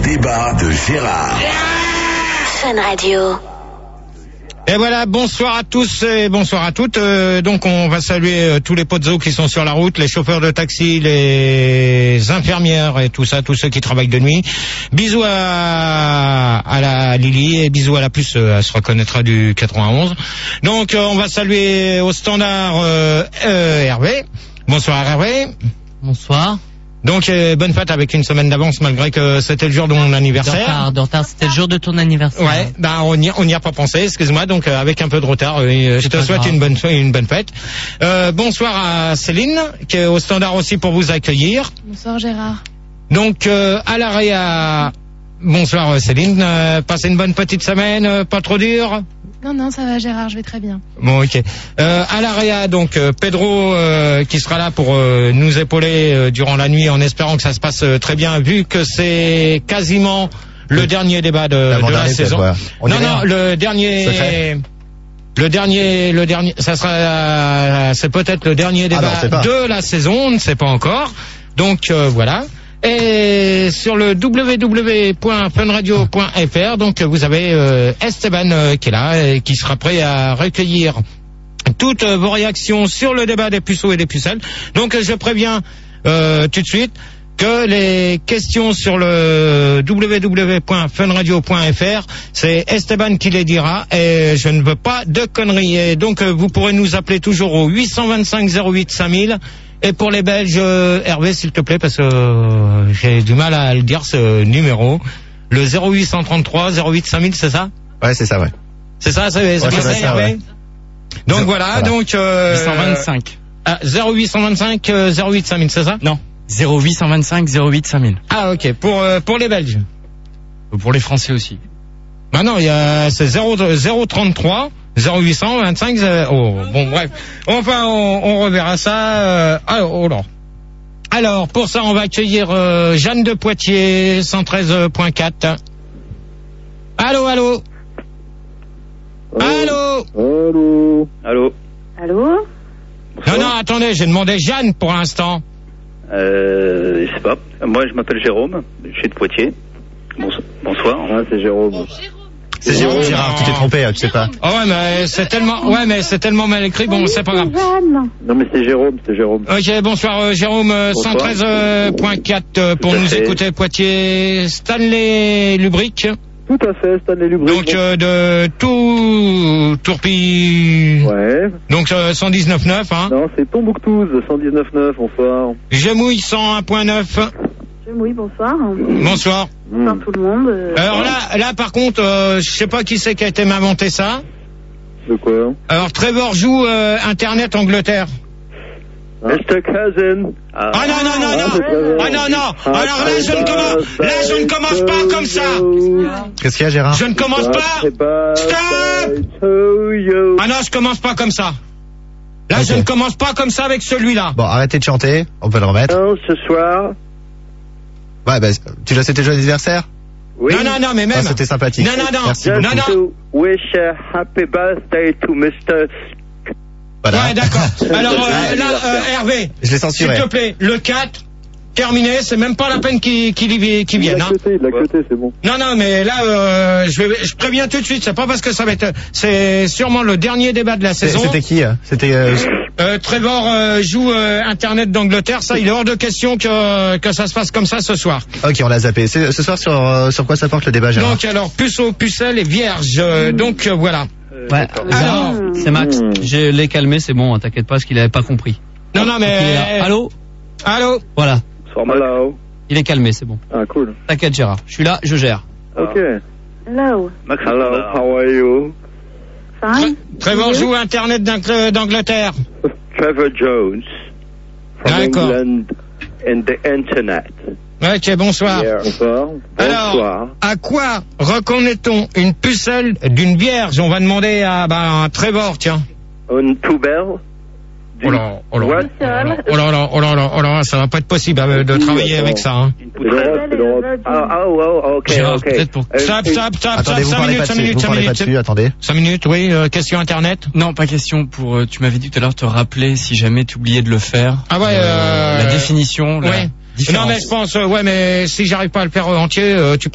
débat de Gérard. Fun Radio. Et voilà, bonsoir à tous et bonsoir à toutes. Donc on va saluer tous les pozos qui sont sur la route, les chauffeurs de taxi, les infirmières et tout ça, tous ceux qui travaillent de nuit. Bisous à la Lily et bisous à la puce, elle se reconnaîtra du 91. Donc on va saluer au standard Hervé. Bonsoir Hervé. Bonsoir. Donc bonne fête avec une semaine d'avance malgré que c'était le jour de mon anniversaire. De retard, c'était le jour de ton anniversaire. Ouais, bah on n'y a pas pensé, excuse-moi, donc avec un peu de retard, je te souhaite une bonne fête. Bonsoir à Céline, qui est au standard aussi pour vous accueillir. Bonsoir Gérard. Donc à l'AREA, bonsoir Céline, passez une bonne petite semaine, pas trop dur. Non, ça va Gérard, je vais très bien. Bon, ok. À l'AREA, donc Pedro qui sera là pour nous épauler durant la nuit en espérant que ça se passe très bien, vu que c'est quasiment le dernier débat de la saison. Le dernier, ça sera, c'est peut-être le dernier débat de la saison, on ne sait pas encore. Donc voilà. Et sur le www.funradio.fr, donc vous avez Esteban qui est là et qui sera prêt à recueillir toutes vos réactions sur le débat des puceaux et des pucelles. Donc je préviens tout de suite que les questions sur le www.funradio.fr, c'est Esteban qui les dira et je ne veux pas de conneries. Et donc vous pourrez nous appeler toujours au 825 08 5000. Et pour les Belges, Hervé, s'il te plaît, parce que j'ai du mal à le dire, ce numéro. Le 0833 08 5000, c'est ça? Ouais, c'est ça, ouais. C'est ça, c'est bien ça, Hervé? Ouais. Donc voilà, donc... 825. 0825 08 5000, c'est ça? Non, 0825 08 5000. Ah, ok, pour les Belges. Pour les Français aussi. Bah non, c'est 033 0800 25 bon bref. Enfin on reverra ça Alors pour ça on va accueillir Jeanne de Poitiers 113.4. Allô. Non, attendez, j'ai demandé Jeanne pour l'instant. Je sais pas. Moi je m'appelle Jérôme, je suis de Poitiers. Bonsoir. Ah, c'est Jérôme. C'est Jérôme, Gérard, tu t'es trompé, tu sais pas. Oh ouais, mais c'est tellement mal écrit, bon, c'est pas grave. Non, mais c'est Jérôme. Ok, bonsoir Jérôme, 113.4 pour nous écouter Poitiers. Stanley Lubric. Tout à fait, Stanley Lubric. Donc de Tourpi. Ouais. Donc 119.9, hein. Non, c'est Tombouctou, 119.9, bonsoir. Gemouille 101.9. Oui, bonsoir. Bonsoir. Bonsoir tout le monde. Alors là par contre, je sais pas qui c'est qui a été m'inventer ça. De quoi? Alors Trevor joue Internet Angleterre. Mr. Cousin. Ah non. Alors là je ne commence pas comme ça. Qu'est-ce qu'il y a, Gérard? Je ne commence pas. Stop. Ah non, je commence pas comme ça. Là je ne commence pas comme ça avec celui-là. Bon, arrêtez de chanter, on peut le remettre. Non, ce soir. Ouais, tu l'as souhaité joyeux anniversaire? Oui. Non, mais même. C'était sympathique. Non. Merci Just beaucoup. to wish a happy birthday to Mr. Voilà. Ouais, d'accord. Alors Hervé, je l'ai censuré. S'il te plaît, le 4, terminé, c'est même pas la peine qu'il vienne. Il l'a cuté, c'est bon. Non, mais là, je préviens tout de suite, c'est pas parce que ça va être, c'est sûrement le dernier débat de la saison. C'était qui? C'était Trevor joue Internet d'Angleterre, ça, il est hors de question que ça se fasse comme ça ce soir. Ok, on l'a zappé. Ce soir, sur quoi ça porte le débat, Gérard? Donc alors, puceau, pucelle et vierge, donc voilà. Ouais, alors, c'est Max. Je l'ai calmé, c'est bon, t'inquiète pas, parce qu'il avait pas compris. Non, mais... Allô? Voilà. Hello. Il est calmé, c'est bon. Ah, cool. T'inquiète, Gérard. Je suis là, je gère. Ok. Hello. Max, Hello, how are you? Fine. Trevor joue Internet d'Angleterre. Trevor Jones. From D'accord. England and the Internet. Ok, bonsoir. Yeah. Bonsoir. Alors, à quoi reconnaît-on une pucelle d'une vierge? On va demander à Trevor, tiens. Une poubelle. Oh là, ça va pas être possible de travailler avec ça, hein. C'est l'Europe. Ok. Gérard, peut-être pour... Stop, Attendez, vous 5 parlez pas dessus, vous parlez pas dessus, attendez. 5 minutes, oui, question Internet. Non, pas question pour... tu m'avais dit tout à l'heure te rappeler si jamais tu oubliais de le faire. Ah ouais, la définition, ouais. différence. Non, mais je pense, mais si j'arrive pas à le faire entier, tu